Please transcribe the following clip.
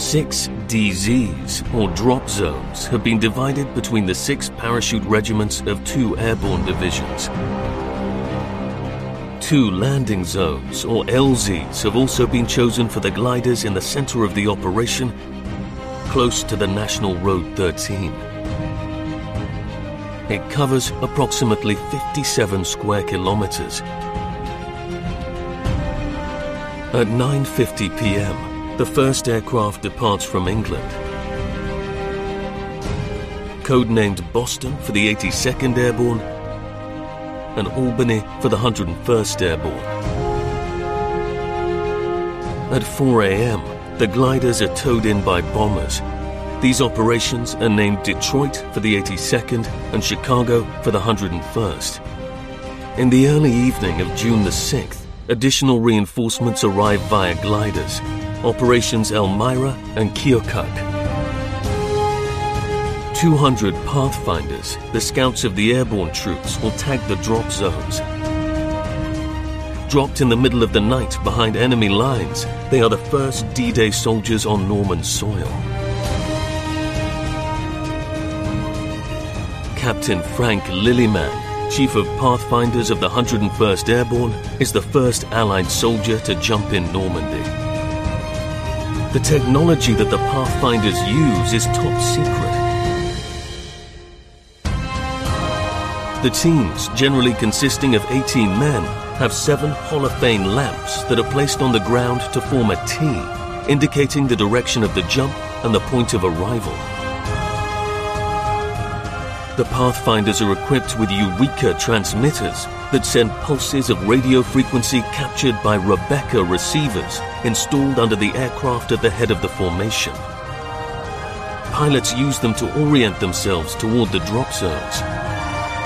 6 DZs, or drop zones, have been divided between the 6 parachute regiments of 2 airborne divisions. 2 landing zones, or LZs, have also been chosen for the gliders in the center of the operation, close to the National Road 13. It covers approximately 57 square kilometers. At 9:50 p.m., the first aircraft departs from England. Codenamed Boston for the 82nd Airborne and Albany for the 101st Airborne. At 4 a.m., the gliders are towed in by bombers. These operations are named Detroit for the 82nd and Chicago for the 101st. In the early evening of June the 6th, additional reinforcements arrive via gliders, Operations Elmira and Keokuk. 200 Pathfinders, the scouts of the airborne troops, will tag the drop zones. Dropped in the middle of the night behind enemy lines, they are the first D-Day soldiers on Norman soil. Captain Frank Lillyman, Chief of Pathfinders of the 101st Airborne, is the first Allied soldier to jump in Normandy. The technology that the Pathfinders use is top secret. The teams, generally consisting of 18 men, have 7 holophane lamps that are placed on the ground to form a T, indicating the direction of the jump and the point of arrival. The Pathfinders are equipped with Eureka transmitters that send pulses of radio frequency captured by Rebecca receivers installed under the aircraft at the head of the formation. Pilots use them to orient themselves toward the drop zones.